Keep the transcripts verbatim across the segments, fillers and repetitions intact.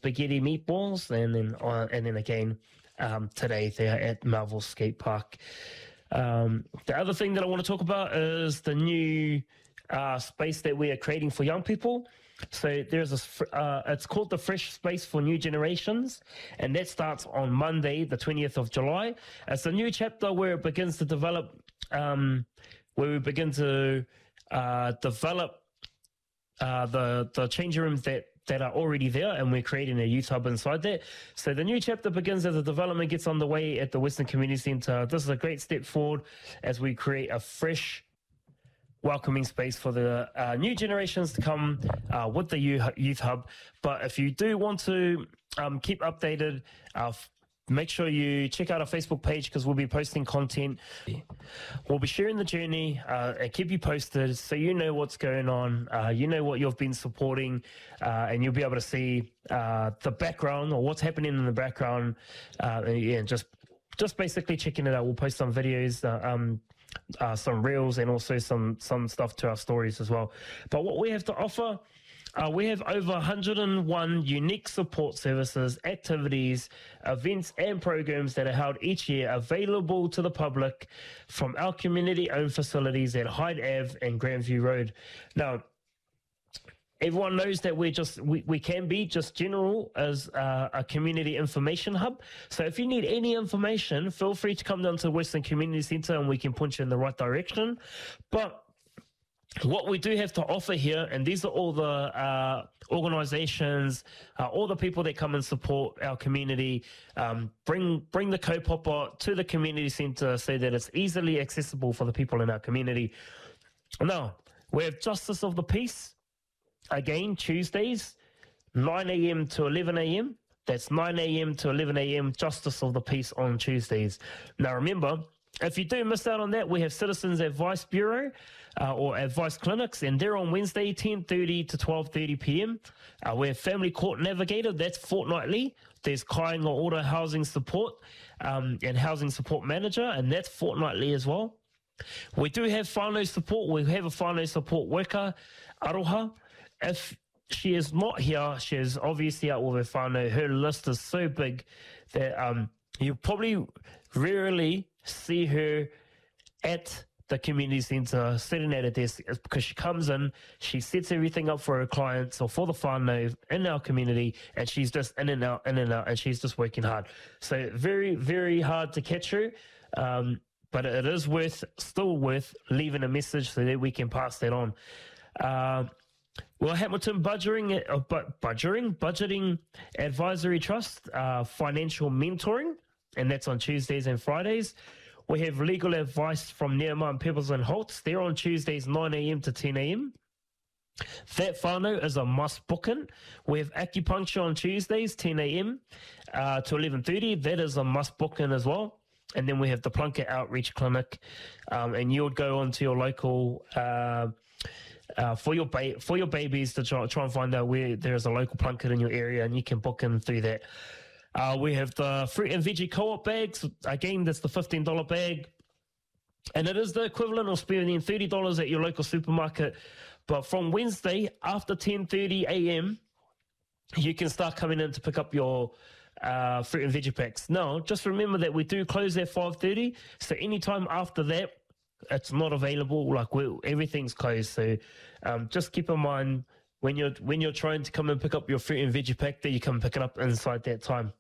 spaghetti meatballs, and then uh, and then again um, today they're at Melville Skate Park. Um, the other thing that I want to talk about is the new uh, space that we are creating for young people. So there's a, uh, it's called the Fresh Space for New Generations, and that starts on Monday, the twentieth of July. It's a new chapter where it begins to develop, um, where we begin to uh, develop uh, the the changing rooms that that are already there, and we're creating a youth hub inside that. So the new chapter begins as the development gets underway at the Western Community Centre. This is a great step forward as we create a fresh, welcoming space for the uh, new generations to come uh, with the youth hub. But if you do want to um, keep updated, uh, make sure you check out our Facebook page, because we'll be posting content. We'll be sharing the journey uh, and keep you posted, so you know what's going on, uh, you know what you've been supporting, uh, and you'll be able to see uh, the background, or what's happening in the background, uh, and yeah, just just basically checking it out. We'll post some videos, uh, um, uh, some reels, and also some some stuff to our stories as well. But what we have to offer, Uh, we have over one hundred and one unique support services, activities, events and programs that are held each year, available to the public from our community-owned facilities at Hyde Avenue and Grandview Road. Now, everyone knows that we're just we, we can be just general as uh, a community information hub. So if you need any information, feel free to come down to the Western Community Centre and we can point you in the right direction. But what we do have to offer here, and these are all the uh, organizations, uh, all the people that come and support our community, um, bring bring the kaupapa to the community centre so that it's easily accessible for the people in our community. Now, we have Justice of the Peace, again, Tuesdays, nine a.m. to eleven a.m. That's nine a.m. to eleven a.m., Justice of the Peace on Tuesdays. Now, remember, if you do miss out on that, we have Citizens Advice Bureau uh, or Advice Clinics, and they're on Wednesday, ten thirty to twelve thirty p.m. Uh, we have Family Court Navigator, that's fortnightly. There's Kāinga Ora Housing Support um, and Housing Support Manager, and that's fortnightly as well. We do have whānau support. We have a whānau support worker, Aroha. If she is not here, she is obviously out with her whānau. Her list is so big that um, you probably rarely see her at the community centre sitting at a desk, because she comes in, she sets everything up for her clients or for the whānau in our community, and she's just in and out, in and out, and she's just working hard. So very, very hard to catch her, um, but it is worth, still worth leaving a message so that we can pass that on. Uh, well, Hamilton Budgeting, uh, but budgeting, Budgeting Advisory Trust, uh, financial mentoring, and that's on Tuesdays and Fridays. We have legal advice from Nehemiah and Pebbles and Holtz. They're on Tuesdays, nine a.m. to ten a.m. That whānau is a must book in. We have acupuncture on Tuesdays, ten a.m. Uh, to eleven thirty. That is a must book in as well. And then we have the Plunkett Outreach Clinic. Um, and you would go onto your local... Uh, Uh, for your ba- for your babies to try, try and find out where there is a local Plunkett in your area, and you can book in through that. Uh, we have the fruit and veggie co-op bags. Again, that's the fifteen dollars bag. And it is the equivalent of spending thirty dollars at your local supermarket. But from Wednesday, after ten thirty a.m., you can start coming in to pick up your uh, fruit and veggie packs. Now, just remember that we do close at five thirty. So anytime after that, it's not available. Like we, everything's closed. So um, just keep in mind when you're when you're trying to come and pick up your fruit and veggie pack, that you come pick it up inside that time.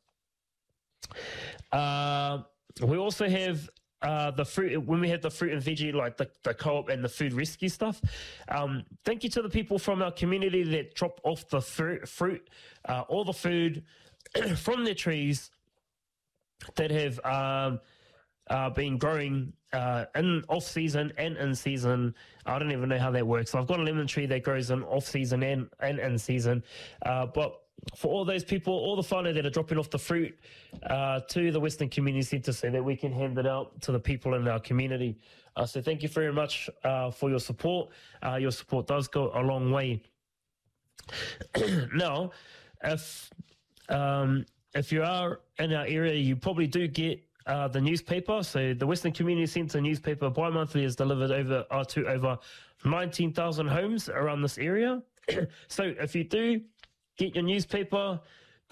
Uh, we also have uh, the fruit when we have the fruit and veggie, like the, the co-op and the food rescue stuff. Um, thank you to the people from our community that drop off the fruit, fruit uh, all the food from their trees that have um, uh, been growing uh, in off season and in season. I don't even know how that works. So I've got a lemon tree that grows in off season and, and in season. Uh, but for all those people, all the whānau that are dropping off the fruit uh, to the Western Community Centre so that we can hand it out to the people in our community. Uh, so thank you very much uh, for your support. Uh, your support does go a long way. Now, if um, if you are in our area, you probably do get Uh, the newspaper. So the Western Community Centre newspaper bi-monthly is delivered over uh, to over nineteen thousand homes around this area. So if you do get your newspaper,